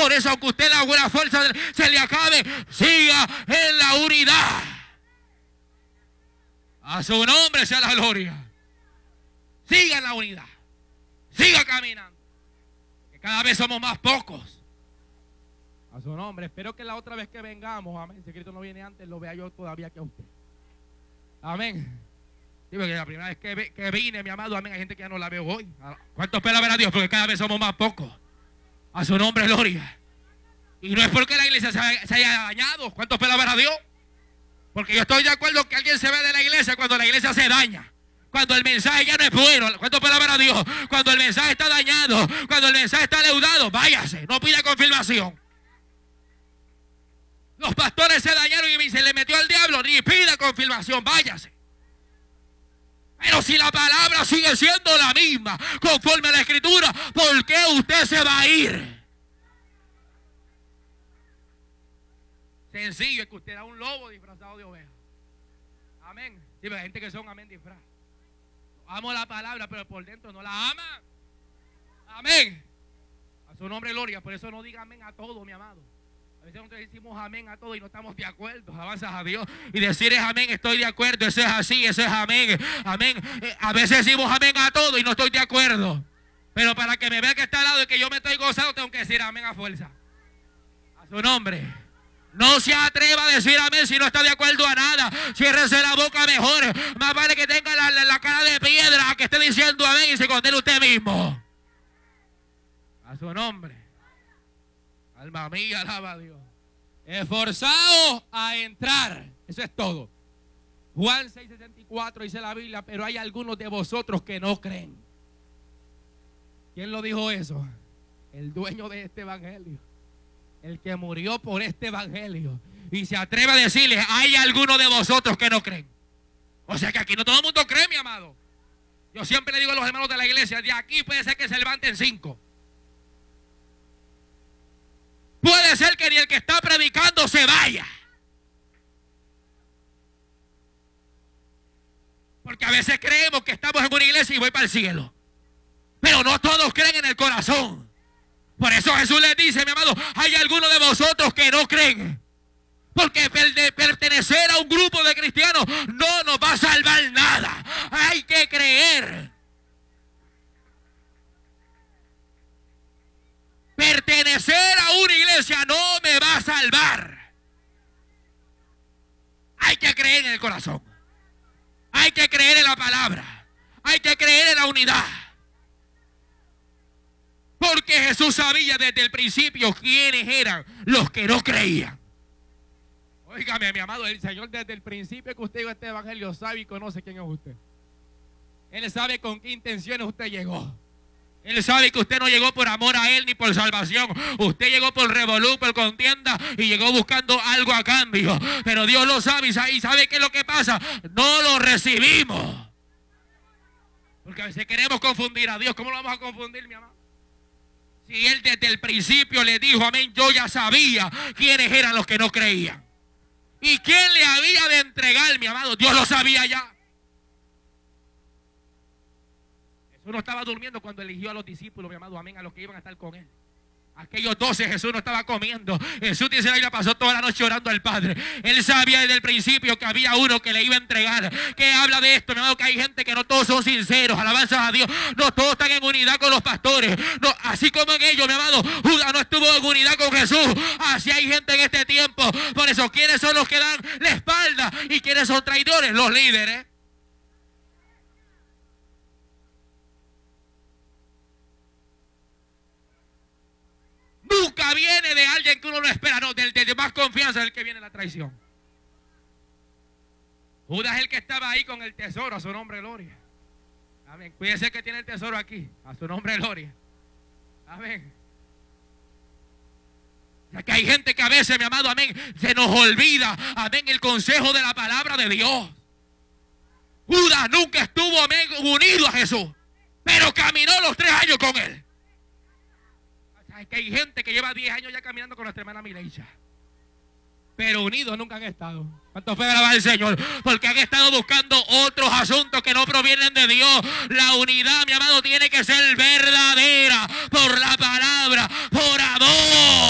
Por eso, aunque usted la buena fuerza se le acabe, siga en la unidad. A su nombre sea la gloria. Siga en la unidad. Siga caminando. Que cada vez somos más pocos. A su nombre. Espero que la otra vez que vengamos, amén, si Cristo no viene antes, lo vea yo todavía que a usted. Amén. Digo que la primera vez que vine, mi amado, amén, hay gente que ya no la veo hoy. ¿Cuántos espera ver a Dios? Porque cada vez somos más pocos. A su nombre, gloria. Y no es porque la iglesia se haya dañado. ¿Cuántos espera ver a Dios? Porque yo estoy de acuerdo que alguien se ve de la iglesia cuando la iglesia se daña. Cuando el mensaje ya no es bueno. ¿Cuántos espera ver a Dios? Cuando el mensaje está dañado. Cuando el mensaje está leudado. Váyase. No pida confirmación. Los pastores se dañaron y se le metió al diablo. Ni pida confirmación. Váyase. Pero si la palabra sigue siendo la misma, conforme a la escritura, ¿por qué usted se va a ir? Sencillo, es que usted era un lobo disfrazado de oveja. Amén. Sí, pero hay gente que son amén disfraz. Amo la palabra, pero por dentro no la ama. Amén. A su nombre, gloria. Por eso no diga amén a todo, mi amado. A veces nosotros decimos amén a todo y no estamos de acuerdo. Avanzas a Dios y decir es amén, estoy de acuerdo. Eso es así, eso es amén. Amén. A veces decimos amén a todo y no estoy de acuerdo. Pero para que me vea que está al lado y que yo me estoy gozando, tengo que decir amén a fuerza. A su nombre. No se atreva a decir amén si no está de acuerdo a nada. Ciérrese la boca mejor. Más vale que tenga la cara de piedra que esté diciendo amén y se condene usted mismo. A su nombre. Alma mía, alaba a Dios. Esforzaos a entrar. Eso es todo. Juan 6:64 dice la Biblia, pero hay algunos de vosotros que no creen. ¿Quién lo dijo eso? El dueño de este evangelio. El que murió por este evangelio. Y se atreve a decirles, hay algunos de vosotros que no creen. O sea que aquí no todo el mundo cree, mi amado. Yo siempre le digo a los hermanos de la iglesia, de aquí puede ser que se levanten 5. Puede ser que ni el que está predicando se vaya. Porque a veces creemos que estamos en una iglesia y voy para el cielo. Pero no todos creen en el corazón. Por eso Jesús les dice, mi amado, hay algunos de vosotros que no creen. Porque pertenecer a un grupo de cristianos no nos va a salvar nada. Hay que creer. Pertenecer a una iglesia no me va a salvar. Hay que creer en el corazón. Hay que creer en la palabra. Hay que creer en la unidad. Porque Jesús sabía desde el principio quiénes eran los que no creían. Óigame, mi amado, el Señor desde el principio que usted llegó a este evangelio sabe y conoce quién es usted. Él sabe con qué intenciones usted llegó. Él sabe que usted no llegó por amor a Él ni por salvación. Usted llegó por revolú, por contienda y llegó buscando algo a cambio. Pero Dios lo sabe y sabe qué es lo que pasa. No lo recibimos. Porque a veces queremos confundir a Dios. ¿Cómo lo vamos a confundir, mi amado? Si Él desde el principio le dijo, amén, yo ya sabía quiénes eran los que no creían. ¿Y quién le había de entregar, mi amado? Dios lo sabía ya. Jesús no estaba durmiendo cuando eligió a los discípulos, mi amado, amén, a los que iban a estar con Él. Aquellos 12 Jesús no estaba comiendo. Jesús dice la Biblia, pasó toda la noche orando al Padre. Él sabía desde el principio que había uno que le iba a entregar. ¿Qué habla de esto, mi amado? Que hay gente que no todos son sinceros, alabanzas a Dios. No todos están en unidad con los pastores. No, así como en ellos, mi amado, Judas no estuvo en unidad con Jesús. Así hay gente en este tiempo. Por eso, ¿quiénes son los que dan la espalda? ¿Y quiénes son traidores? Los líderes. Nunca viene de alguien que uno no espera, no, del de más confianza es el que viene la traición. Judas es el que estaba ahí con el tesoro, a su nombre gloria. Amén. Cuídense que tiene el tesoro aquí, a su nombre gloria. Amén. O sea que hay gente que a veces, mi amado, amén, se nos olvida, amén, el consejo de la palabra de Dios. Judas nunca estuvo, amén, unido a Jesús, pero caminó los 3 años con Él. Es que hay gente que lleva 10 años ya caminando con nuestra hermana Mileisha, pero unidos nunca han estado. ¿Cuánto fue alabar al Señor? Porque han estado buscando otros asuntos que no provienen de Dios. La unidad, mi amado, tiene que ser verdadera por la palabra, por amor.